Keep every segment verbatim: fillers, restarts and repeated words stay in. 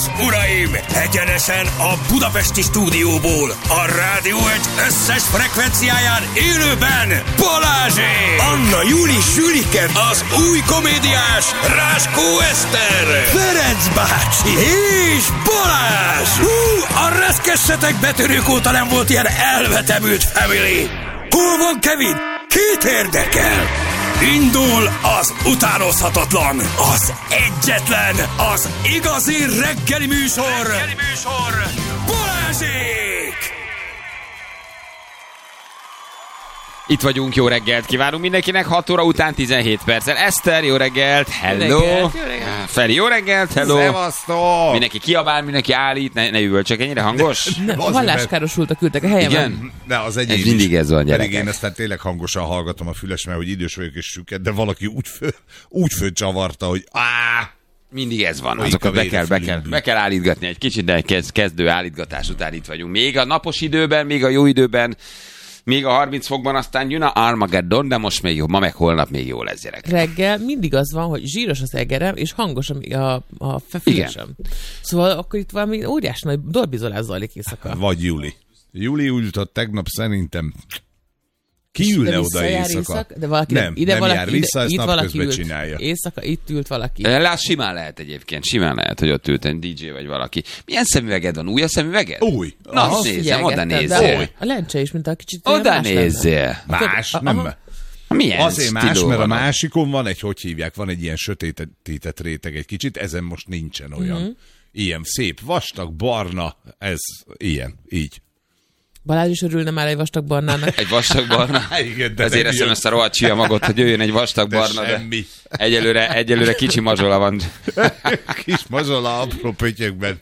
és uraim, egyenesen a budapesti stúdióból, a Rádió egy összes frekvenciáján élőben Balázsék! Anna Júli Sülike, az új komédiás Ráskó Eszter, Ferenc bácsi és Balázs! Hú, a reszkessetek betörők óta nem volt ilyen elvetemült family! Hol van Kevin? Két érdekel! Indul az utánozhatatlan, az egyetlen, az igazi reggeli műsor, reggeli műsor, Balázsék! Itt vagyunk, jó reggelt kívánunk mindenkinek, hat óra után tizenhét perccel. Eszter, jó reggelt, hello! Jó reggelt, jó reggelt. Feri, jó reggelt, hello! Szevasztok! Mindenki kiabál, mindenki állít, ne, ne üvöltsek, ennyire hangos? Ne, a halláskárosultak ültek a helyemen. Igen? De az egy ez mindig ez van, gyerekek. Pedig én aztán tényleg hangosan hallgatom a füles, mert hogy idős vagyok és süket, de valaki úgy, fő, úgy fölcsavarta, hogy áh! Mindig ez van, azokat be kell, be, kell, be kell állítgatni egy kicsit, de kezd, kezdő állítgatás után itt vagyunk. Még a napos időben, még a jó időben, még a harminc fokban, aztán jön a Armageddon, de most még jó, ma meg holnap még jó lesz, gyerek. Reggel mindig az van, hogy zsíros az egerem, és hangos a, a, a fülesem. Szóval akkor itt valami óriás nagy dorbizolás zajlik éjszaka. Vagy Júli. Júli úgy jutott tegnap szerintem ki ülne oda éjszaka? Éjszak, de valaki nem, ide nem valaki, jár vissza, ezt napközben csinálja. Éjszaka itt ült valaki. Lát, simán lehet egyébként, simán lehet, hogy ott ült egy dé dzsé vagy valaki. Milyen szemüveged van? Új a szemüveged? Új. Na, Aha, nézzem, oda nézzél. A lencse is, mint a kicsit Oda más nézzél. Más, Aha. nem. Milyen Azért más, mert a van másikon van egy, hogy hívják, van egy ilyen sötétített réteg egy kicsit, ezen most nincsen olyan. Mm-hmm. Ilyen szép, vastag, barna, ez ilyen, így. Balázs is örülne már egy vastag barnának. Egy vastag barna? Igen, de ezért eszem ezt a rohadt csiamagot, hogy jöjjön egy vastag de barna, semmi. de egyelőre, egyelőre kicsi mazsola van. Kis mazsola apró pötyökben.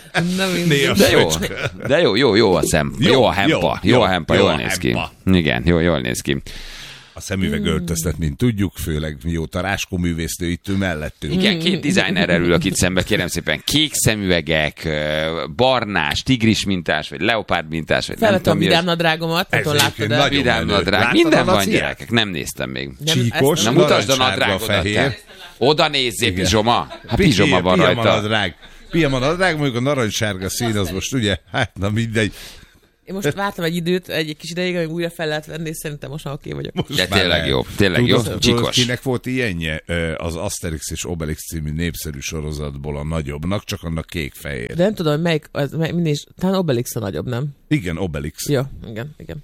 De jó, de jó, jó, jó a szem, jó, jó a hempa, jó, jó a hempa, jól néz ki. Igen, jó, jól néz ki. A szemüveg öltöztet, mint tudjuk, főleg mióta Ráskó művésznő itt ül mellettünk. Igen, két designerrel ülök itt szembe, kérem szépen, kék szemüvegek, barnás, tigris mintás, vagy leopárd mintás, vagy felvettem nem tudom. Vidám nadrágomat, attól láttad el. Vidám nadrág, minden van, gyerekek, nem néztem még. Csíkos, nem mutasd a nadrágodat. Oda nézzél, pizsoma. Hát pizsoma van rajta. Nadrág. Pijama nadrág, mondjuk a narancssárga szín, az most ugye, hát na mindegy. Én most vártam egy időt, egy kis ideig, amíg újra fel lehet venni, és szerintem most már oké vagyok. Most de tényleg jó, tényleg tudod, jó, tudod, kinek volt ilyenje? Az Asterix és Obelix című népszerű sorozatból a nagyobbnak, csak annak kék-fehér. De nem tudom, hogy melyik, az, mindig, talán Obelix a nagyobb, nem? Igen, Obelix. Jó, igen, igen.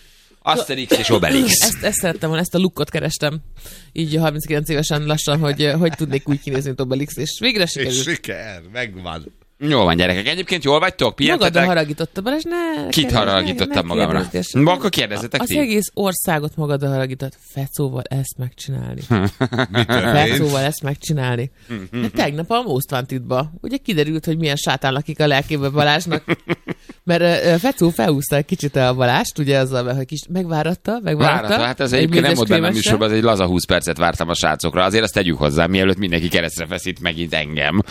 Asterix és Obelix. Ezt, ezt szerettem volna, ezt a lookot kerestem, így harminckilenc évesen lassan, hogy hogy tudnék úgy kinézni, mint Obelix, és végre sikerült. És siker, megvan. Jó van, gyerekek. Egyébként jól vagytok? Pihentetek? Magadra haragította, Balázs, ne... Kit haragítottam magamra? Ma akkor kérdezzetek az ti. Az egész országot magadra haragított. Fecóval ezt megcsinálni. Mit Fecóval ezt megcsinálni. De tegnap a Most Wantedba ugye kiderült, hogy milyen sátán lakik a lelkébe Balázsnak. Mert uh, Fecó felhúzta egy kicsit a Balást, ugye azzal, hogy kis megváratta, megváratta. Váratta, hát ez egyébként nem volt benne a műsorban, az egy laza húsz percet vártam a srácokra. Azért azt tegyük hozzá, mielőtt mindenki keresztre feszít megint engem.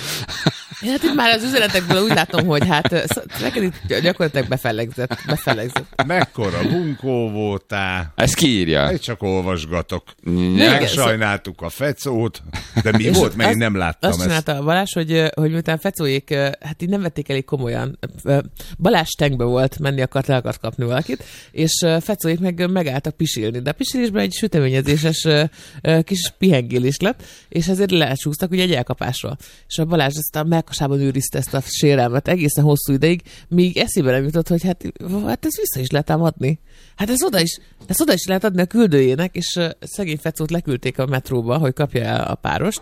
Hát itt már az üzenetekből úgy látom, hogy hát neked itt gyakorlatilag befellegzett. befellegzett. Mekkora bunkó voltál. Ezt ki írja? Én csak olvasgatok. Megsajnáltuk a Fecót, de mi és volt, mert én nem láttam azt ezt. Azt csinálta Balázs, hogy, hogy miután Fecóék, hát így nem vették elég komolyan. Balázs tenkbe volt, menni akart, le akart kapni valakit, és Fecóék meg megálltak pisilni. De a pisilésben egy süteményezéses kis pihengélés lett, és ezért lecsúsztak ugye egy elkapásról. És a Balázs aztán melkasában őrizte ezt a sérelmet egészen hosszú ideig, míg eszébe nem jutott, hogy hát, hát ez vissza is lehet ám adni. Hát ez oda is, ez oda is lehet adni a küldőjének, és uh, szegény Fecót leküldték a metróba, hogy kapja el a párost,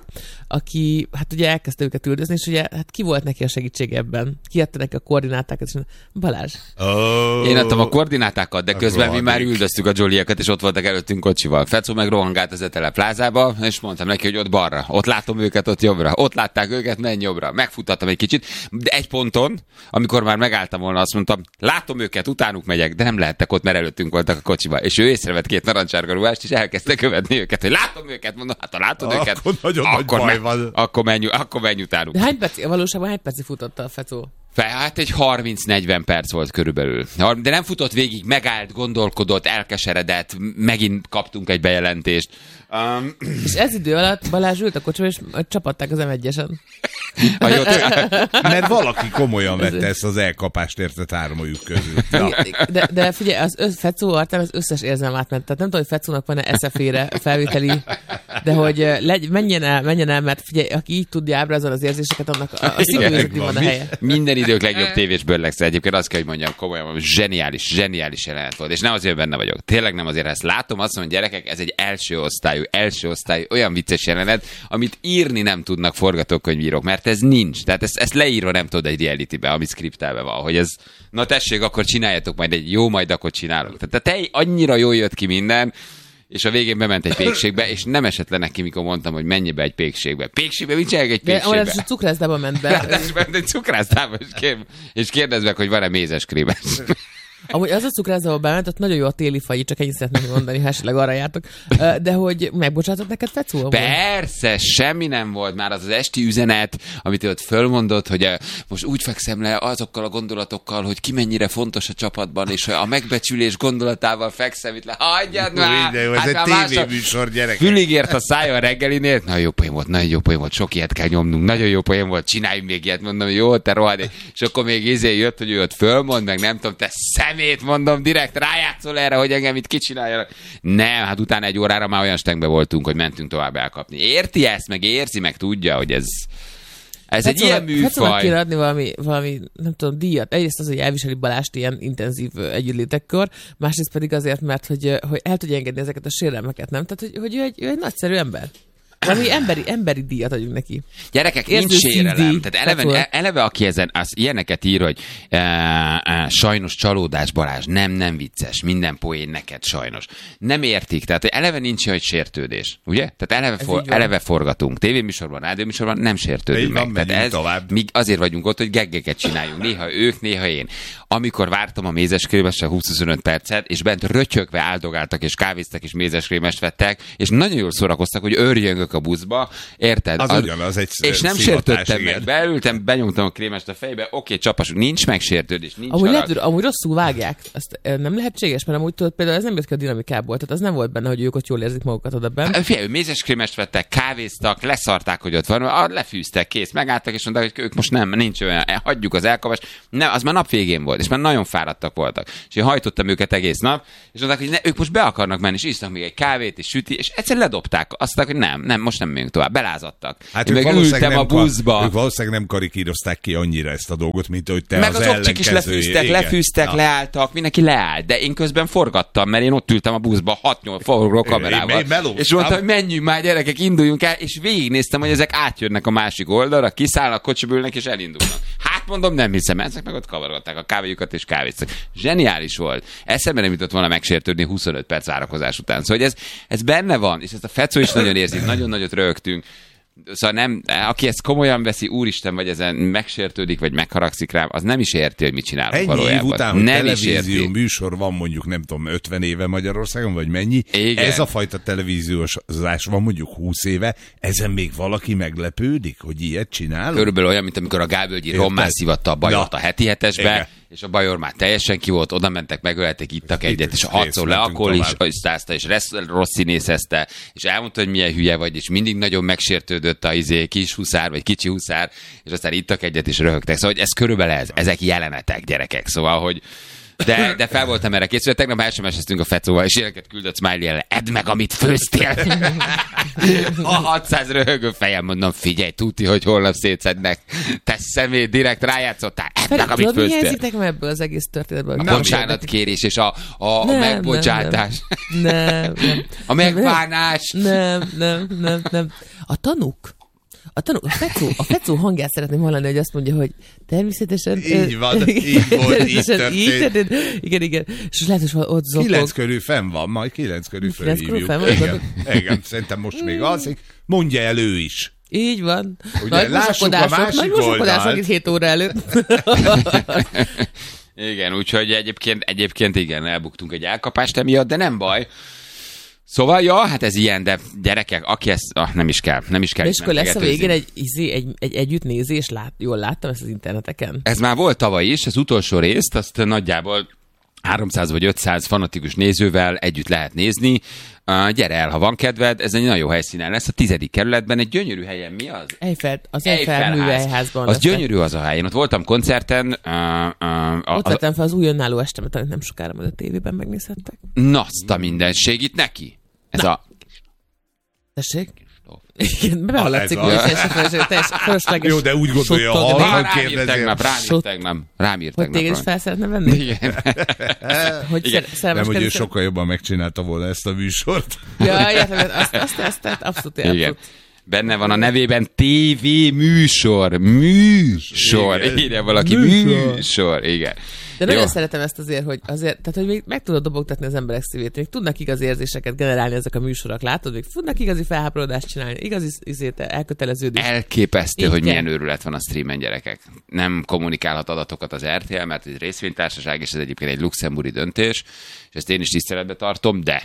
aki hát ugye elkezdte őket üldözni, és ugye hát ki volt neki a segítség ebben? Ki adta neki a koordinátákat? És Balázs. Oh, Én adtam a koordinátákat, de közben mi már üldöztük a Jolieket, és ott voltak előttünk kocsival. Fecó meg rohangált az Etele plázába, és mondtam neki, hogy ott balra, ott látom őket, ott jobbra, ott látták őket, menj jobbra. Megfuttattam egy kicsit, de egy ponton, amikor már megálltam volna, azt mondtam, látom őket, utánuk megyek, de nem lehettek ott, mert előttünk voltak a kocsiba. És ő észrevett két narancsárga ruhást, és elkezdte követni őket, hogy látom őket, mondom, hát ha látod akkor őket, nagyon akkor, nagy baj me- van. akkor menj, akkor menj utánuk. De hány perc, valóságban hány percig futotta a Fecó? Hát egy harminc-negyven perc volt körülbelül. De nem futott végig, megállt, gondolkodott, elkeseredett, megint kaptunk egy bejelentést. Um, és ez idő alatt Balázs ült a kocsiba, és csapatták az em egyesen. Mert valaki komolyan vette ezt az elkapást, érted, hármajuk közül. Ja. De, de figyelj, az össz, Fecó arcán az összes érzelem átment. Tehát nem tudom, hogy Fecónak van-e eszefére felvételi, de hogy legy, menjen el, menjen el, mert figyelj, aki így tudja ábrázolni az érzéseket, annak a, a szívőzőknek van a helye. Minden idők legjobb tévés bőrlegsz. Egyébként azt kell, hogy mondjam, komolyan, zseniális, zseniális jelenet volt. És nem azért benne vagyok. Tényleg nem azért, ezt látom, azt mondom, gyerekek, ez egy első osztályú, első osztályú, olyan vicces jelenet, amit írni nem tudnak forgatókönyvírók, mert ez nincs. Tehát ezt, ezt leírva nem tudod egy realitybe, ami skriptelve van, hogy ez, na tessék, akkor csináljátok majd egy jó, majd akkor csinálok. Tehát te annyira jól jött ki minden, és a végén bement egy pékségbe, és nem esett le neki, mikor mondtam, hogy menj be egy pékségbe. Pékségbe? Mit csinálják egy pékségbe? De a cukrászdába ment be. Egy cukrászdába, és, kér, és kérdezd meg, hogy van-e mézes krémes. Amúgy az a cukrászdába bement, ott nagyon jó a téli fagy, csak ennyit szeretném mondani, ha esetleg arra jártok. De hogy megbocsátott neked, Fecó? Persze, semmi nem volt már az az esti üzenet, amit ott fölmondott, hogy most úgy fekszem le azokkal a gondolatokkal, hogy ki mennyire fontos a csapatban, és a megbecsülés gondolatával fekszem itt le. Hagyjad már! Jó, ez hát egy tévéműsor, gyerekek. Fülig ért a szája a reggelinél. Nagyon jó poén volt, nagyon jó poén volt, sok ilyet kell nyomnunk, nagyon jó poén volt, csináljunk még ilyet, mondom, jó, te rohadék. És akkor még izé jött, hogy ő ott fölmond, meg nem tudom, te szemét, mondom, direkt rájátszol erre, hogy engem itt kicsináljanak. Nem, hát utána egy órára már olyan stengbe voltunk, hogy mentünk tovább elkapni. Érti ezt, meg érzi, meg tudja, hogy ez, ez egy ilyen műfaj. Fecónak kéne adni valami, valami, nem tudom, díjat. Egyrészt az, hogy elviseli Balást ilyen intenzív együttlétekkor, másrészt pedig azért, mert hogy, hogy el tudja engedni ezeket a sérelmeket, nem? Tehát, hogy, hogy ő, egy, ő egy nagyszerű ember. Valami emberi, emberi díjat adjunk neki. Gyerekek, nincs sérelem. Tehát eleve, eleve, aki ezen az ilyeneket ír, hogy e, e, sajnos csalódás, Balázs, nem, nem vicces, minden poén neked sajnos. Nem értik, tehát eleve nincs olyan sértődés, ugye? Tehát eleve, for, eleve forgatunk. Tévéműsorban, rádióműsorban nem sértődünk meg. Van, tehát ez, tovább. Mi azért vagyunk ott, hogy geggeket csináljunk. Néha ők, néha én. Amikor vártam a mézeskrémesre húsz-huszonöt percet, és bent rötyögve áldogáltak, és kávéztak, és mézeskrémest vettek, és nagyon jól szórakoztak, hogy őrjöngök a buszba, érted? Az, az ugyanaz egy és nem sértődtem meg. Beültem, benyomtam a krémest a fejbe, oké, csapasunk, nincs megsértődés, nincs amúgy, lehet, amúgy rosszul vágják. Azt nem lehetséges, mert amúgy tudod, például ez nem jött ki a dinamikából, tehát az nem volt benne, hogy ők ott jól érzik magukat oda benne. Figyelj, mézes krémest vettek, kávéztak, leszarták, hogy ott van, lefűztek, kész, megálltak, és mondták, hogy ők most nem, nincs olyan, hagyjuk az elkapást. Nem, az már nap végén volt, és már nagyon fáradtak voltak. És én hajtottam őket egész nap, és mondták, hogy ne, ők most be akarnak menni, és isznak még egy kávét, és süti, és egyszer ledobták. Azt mondták, hogy nem, nem, most nem megyünk tovább. Belázadtak. Hát én ők meg ültem a buszba. Ők valószínűleg nem karikírozták ki annyira ezt a dolgot, mint hogy te meg az, az okcsik is lefűztek, igen. lefűztek, ja. leálltak, mindenki leállt, de én közben forgattam, mert én ott ültem a buszba hat-nyolc forró kamerával. Én, én és mondtam, hogy menjünk már, gyerekek, induljunk el, és végignéztem, hogy ezek átjönnek a másik oldalra, kiszállnak, kocsiba ülnek, és elindulnak. Hát mondom, nem hiszem, ezek meg ott kavargatták a kávéjukat, és kávéztak. Zseniális volt. Eszembe nem jutott volna megsértődni huszonöt perc várakozás után. Szóval ez, ez benne van, és ezt a Fecó is nagyon érzi, nagyon nagyot rögtünk. Szóval nem, aki ezt komolyan veszi, úristen, vagy ezen megsértődik, vagy megharagszik rám, az nem is érti, hogy mit csinálok ennyi valójában. Ennyi év után, hogy nem televízió műsor van mondjuk, nem tudom, ötven éve Magyarországon, vagy mennyi. Igen. Ez a fajta televíziózás van mondjuk húsz éve, ezen még valaki meglepődik, hogy ilyet csinálunk? Körülbelül olyan, mint amikor a Gábölgyi rommá szivatta a Bajort a heti hetesbe, igen. És a Bajor már teljesen ki volt, oda mentek, megölelték, ittak itt egyet, és hatszor le akkor is százta, és rossz színészezte, és elmondta, hogy milyen hülye vagy, és mindig nagyon megsértődött a izé, kis huszár, vagy kicsi huszár, és aztán ittak egyet, és röhögtek. Szóval hogy ez körülbelül ez, ezek jelenetek, gyerekek. Szóval, hogy De, de fel voltam erre készülve. Tegnap es em es-eztünk a Fecóval, és ilyeneket küldött Smiley ellen. Edd meg, amit főztél! A hatszáz röhögő fejem, mondom, figyelj, tuti, hogy holnap szétszednek. Te szemét, direkt rájátszottál. Edd meg, amit főztél. Mi helyezik nekem ebből az egész történetből? A bocsánatkérés és a, a, nem, a megbocsátás. Nem, nem. A megvánás. Nem, nem, nem, nem. A tanúk. A, tanú, a, Fecó, a Fecó hangját szeretném hallani, hogy azt mondja, hogy természetesen... Így van, így volt, így történt. Így történt. Igen, igen. És lehet, hogy ott zokog. Kilenc körül fenn van, majd kilenc körül fölhívjuk. Igen, igen, szerintem most még alszik. Mondja el ő is. Így van. Ugye, nagy mosakodások, nagy mosakodások itt hét óra előtt. Igen, úgyhogy egyébként, egyébként igen, elbuktunk egy elkapást emiatt, de nem baj. Szóval, ja, hát ez ilyen, de gyerekek, aki ezt, ah, nem is kell, nem is kell. De és akkor lesz a végén egy, egy, egy együttnézés, lát, jól láttam ezt az interneteken. Ez már volt tavaly is, az utolsó részt, azt nagyjából háromszáz vagy ötszáz fanatikus nézővel együtt lehet nézni. Uh, gyere el, ha van kedved, ez egy nagyon jó helyszínen lesz. A tizedik kerületben egy gyönyörű helyen, mi az? Eiffel, az Eiffel műhelyházban. Az gyönyörű az a hely. Én ott voltam koncerten. Uh, uh, ott vettem fel az új önálló estemet, amit nem sokára majd a tévében megnézhettek. Na, azt a mindenség itt neki. Ez Na. a... Tessék? Igen, behallatszik, hogy teljesen fölösleges. Jó, de úgy gondolja, ha rám írt tegnap, rám írt tegnap, rám írt tegnap. Hogy téged is fel szeretne venni? Igen. hogy Igen. Nem, hogy ő sokkal jobban megcsinálta volna ezt a műsort. Ja, értem, azt, azt, azt, azt abszolút abszolút. Benne van a nevében té vé műsor. Műsor. Írja valaki. Műsor. műsor. Igen. De nagyon Jó. szeretem ezt azért, hogy azért, tehát, hogy még meg tudod dobogtatni az emberek szívét, még tudnak igazi érzéseket generálni ezek a műsorok, látod, még tudnak igazi felháborodást csinálni, igazi izét, elköteleződést. Elképesztő, Így hogy kell. milyen őrület van a streamen, gyerekek. Nem kommunikálhat adatokat az er té el, mert egy részvénytársaság, és ez egyébként egy luxemburgi döntés, és ezt én is tiszteletbe tartom, de...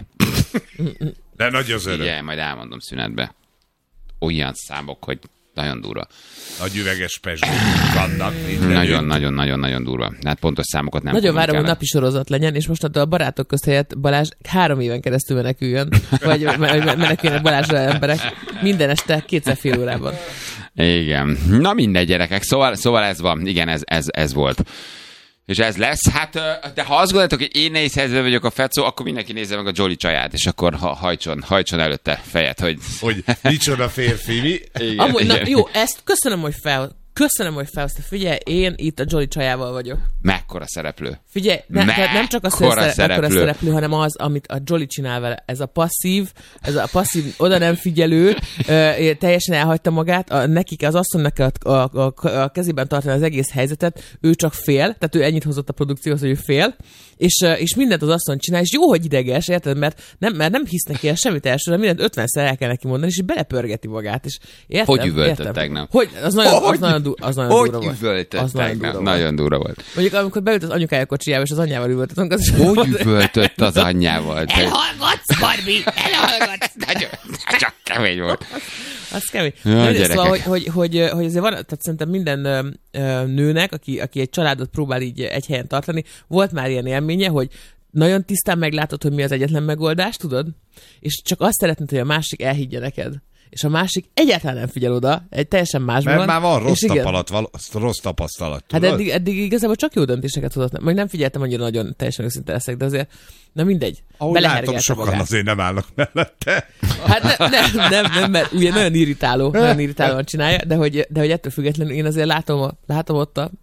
de nagy az öröm. Igen, majd elmondom szünetbe. Olyan számok, hogy nagyon durva. Nagy üveges Peugeot vannak. Nagyon-nagyon-nagyon-nagyon durva. Hát pontos számokat nem Nagyon várom, hogy napi sorozat legyen, és most a barátok közt helyett Balázs három éven keresztül meneküljön, vagy meneküljenek Balázsra emberek minden este kétszer fél órában. Igen. Na mindegy, gyerekek. Szóval, szóval ez van. Igen, ez, ez, ez volt. És ez lesz. Hát, de ha azt gondoljátok, hogy én nehéz helyzetben vagyok a Fecó, akkor mindenki nézze meg a Jolly csaját, és akkor ha, hajtson, hajtson előtte fejet, hogy... Hogy micsoda férfi, mi? Igen, Amúgy, igen. Na, jó, ezt köszönöm, hogy fel... Köszönöm, hogy felhoztad. Figyelj, én itt a Jolly csajával vagyok. Mekkora szereplő. Figyelj, ne, nem csak az, hogy a szereplő. szereplő, hanem az, amit a Jolly csinál vele. Ez a passzív, ez a passzív, oda nem figyelő, ö, teljesen elhagyta magát. A, nekik, az asszonynak a, a, a, a kezében tartani az egész helyzetet, ő csak fél, tehát ő ennyit hozott a produkcióhoz, hogy ő fél, és, és mindent az asszony csinál, és jó, hogy ideges, érted? Mert nem, mert nem hisz neki el semmit elsőre, mindent ötvenszer el kell neki mondani, és belepörgeti magát. És értem, hogy üvöltött tegnap? Hogy? Az nagyon, az nagyon, du- az nagyon durva volt. Üvöltött tegnap? Nagyon durva volt. Mondjuk, amikor beült az anyukája kocsijába, és az anyjával üvöltött. Az hogy üvöltött az anyjával? Elhallgatsz, Barbie! Elhallgatsz! Nagyon, csak kemény volt. Az kemény. Ja, szóval, hogy, hogy, hogy, hogy azért van, tehát szerintem minden ö, ö, nőnek, aki, aki egy családot próbál így egy helyen tartani, volt már ilyen élménye, hogy nagyon tisztán meglátod, hogy mi az egyetlen megoldás, tudod? És csak azt szeretnéd, hogy a másik elhiggye neked. És a másik egyáltalán nem figyel oda, egy teljesen másban. Mert már van rossz, tapalat, val- rossz tapasztalat, tudod? Hát eddig, eddig igazából csak jó döntéseket hozott. Majd nem figyeltem annyira nagyon, teljesen őszinte leszek, de azért, na mindegy. Ahogy látom, sokan magát. Azért nem állnak mellette. Hát ne, nem, nem, nem, mert ugye nagyon irritáló, nagyon irritálóan csinálja, de hogy, de hogy ettől függetlenül én azért látom, látom ott a